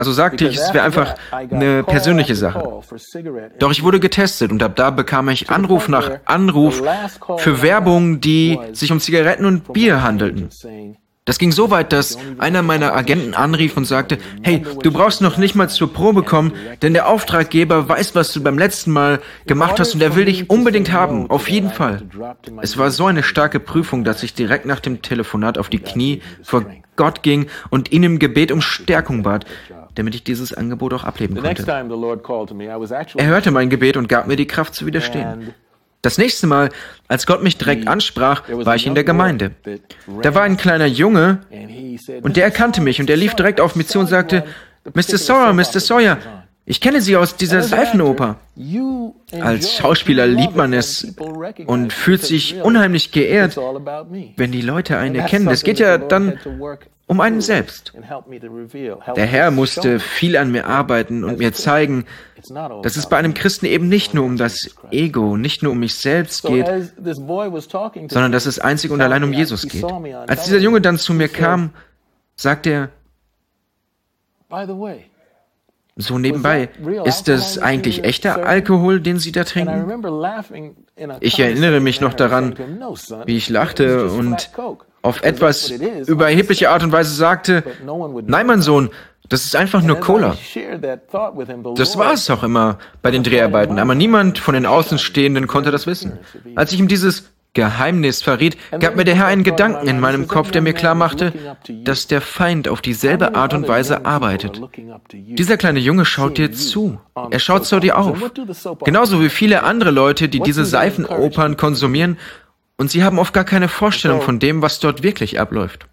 Also sagte ich, es wäre einfach eine persönliche Sache. Doch ich wurde getestet und ab da bekam ich Anruf nach Anruf für Werbung, die sich um Zigaretten und Bier handelten. Das ging so weit, dass einer meiner Agenten anrief und sagte, hey, du brauchst noch nicht mal zur Probe kommen, denn der Auftraggeber weiß, was du beim letzten Mal gemacht hast und er will dich unbedingt haben, auf jeden Fall. Es war so eine starke Prüfung, dass ich direkt nach dem Telefonat auf die Knie vor Gott ging und ihn im Gebet um Stärkung bat, damit ich dieses Angebot auch ablehnen konnte. Er hörte mein Gebet und gab mir die Kraft zu widerstehen. Das nächste Mal, als Gott mich direkt ansprach, war ich in der Gemeinde. Da war ein kleiner Junge und der erkannte mich und er lief direkt auf mich zu und sagte, Mr. Sawyer, ich kenne Sie aus dieser Seifenoper. Als Schauspieler liebt man es und fühlt sich unheimlich geehrt, wenn die Leute einen erkennen. Es geht ja dann um einen selbst. Der Herr musste viel an mir arbeiten und mir zeigen, dass es bei einem Christen eben nicht nur um das Ego, nicht nur um mich selbst geht, sondern dass es einzig und allein um Jesus geht. Als dieser Junge dann zu mir kam, sagte er, so nebenbei, ist das eigentlich echter Alkohol, den Sie da trinken? Ich erinnere mich noch daran, wie ich lachte und auf etwas überhebliche Art und Weise sagte, nein, mein Sohn, das ist einfach nur Cola. Das war es auch immer bei den Dreharbeiten, aber niemand von den Außenstehenden konnte das wissen. Als ich ihm dieses Geheimnis verriet, gab mir der Herr einen Gedanken in meinem Kopf, der mir klar machte, dass der Feind auf dieselbe Art und Weise arbeitet. Dieser kleine Junge schaut dir zu. Er schaut zu dir auf. Genauso wie viele andere Leute, die diese Seifenopern konsumieren, und sie haben oft gar keine Vorstellung von dem, was dort wirklich abläuft.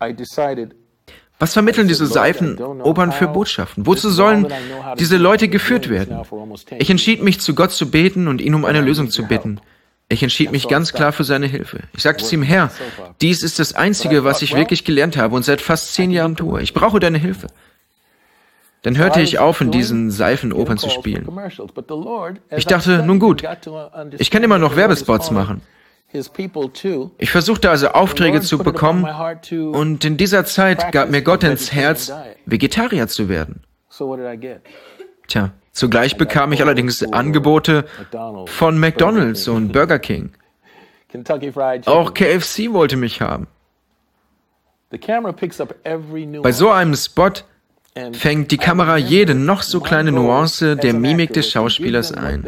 Was vermitteln diese Seifenopern für Botschaften? Wozu sollen diese Leute geführt werden? Ich entschied mich, zu Gott zu beten und ihn um eine Lösung zu bitten. Ich entschied mich ganz klar für seine Hilfe. Ich sagte zu ihm, Herr, dies ist das Einzige, was ich wirklich gelernt habe und seit fast 10 Jahren tue. Ich brauche deine Hilfe. Dann hörte ich auf, in diesen Seifenopern zu spielen. Ich dachte, nun gut, ich kann immer noch Werbespots machen. Ich versuchte also Aufträge zu bekommen und in dieser Zeit gab mir Gott ins Herz, Vegetarier zu werden. Tja, zugleich bekam ich allerdings Angebote von McDonald's und Burger King. Auch KFC wollte mich haben. Bei so einem Spot fängt die Kamera jede noch so kleine Nuance der Mimik des Schauspielers ein.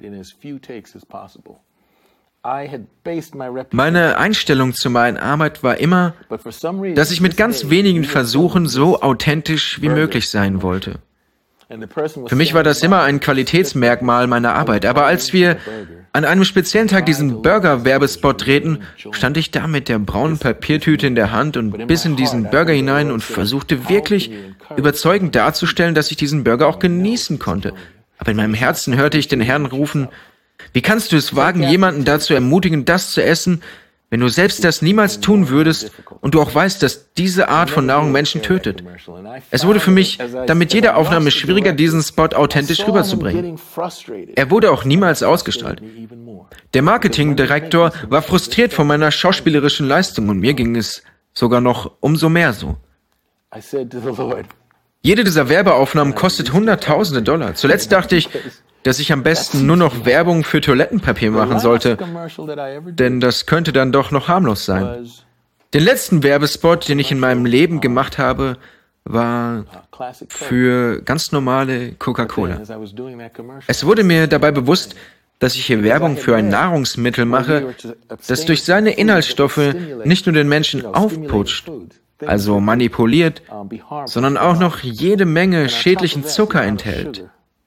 Meine Einstellung zu meiner Arbeit war immer, dass ich mit ganz wenigen Versuchen so authentisch wie möglich sein wollte. Für mich war das immer ein Qualitätsmerkmal meiner Arbeit, aber als wir an einem speziellen Tag diesen Burger-Werbespot drehten, stand ich da mit der braunen Papiertüte in der Hand und biss in diesen Burger hinein und versuchte wirklich überzeugend darzustellen, dass ich diesen Burger auch genießen konnte. Aber in meinem Herzen hörte ich den Herrn rufen, wie kannst du es wagen, jemanden dazu ermutigen, das zu essen, wenn du selbst das niemals tun würdest und du auch weißt, dass diese Art von Nahrung Menschen tötet? Es wurde für mich dann mit jeder Aufnahme schwieriger, diesen Spot authentisch rüberzubringen. Er wurde auch niemals ausgestrahlt. Der Marketingdirektor war frustriert von meiner schauspielerischen Leistung und mir ging es sogar noch umso mehr so. Jede dieser Werbeaufnahmen kostet Hunderttausende $. Zuletzt dachte ich, dass ich am besten nur noch Werbung für Toilettenpapier machen sollte, denn das könnte dann doch noch harmlos sein. Den letzten Werbespot, den ich in meinem Leben gemacht habe, war für ganz normale Coca-Cola. Es wurde mir dabei bewusst, dass ich hier Werbung für ein Nahrungsmittel mache, das durch seine Inhaltsstoffe nicht nur den Menschen aufputscht, also manipuliert, sondern auch noch jede Menge schädlichen Zucker enthält.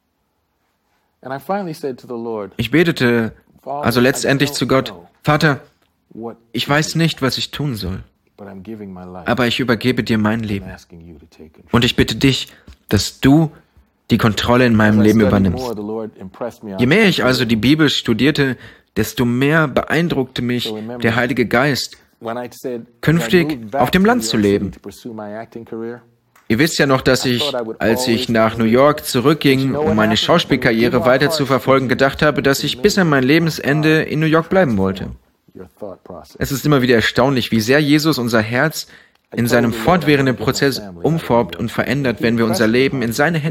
Ich betete also letztendlich zu Gott, Vater, ich weiß nicht, was ich tun soll, aber ich übergebe dir mein Leben. Und ich bitte dich, dass du die Kontrolle in meinem Leben übernimmst. Je mehr ich also die Bibel studierte, desto mehr beeindruckte mich der Heilige Geist, künftig auf dem Land zu leben. Ihr wisst ja noch, dass ich, als ich nach New York zurückging, um meine Schauspielkarriere weiter zu verfolgen, gedacht habe, dass ich bis an mein Lebensende in New York bleiben wollte. Es ist immer wieder erstaunlich, wie sehr Jesus unser Herz in seinem fortwährenden Prozess umformt und verändert, wenn wir unser Leben in seine Hände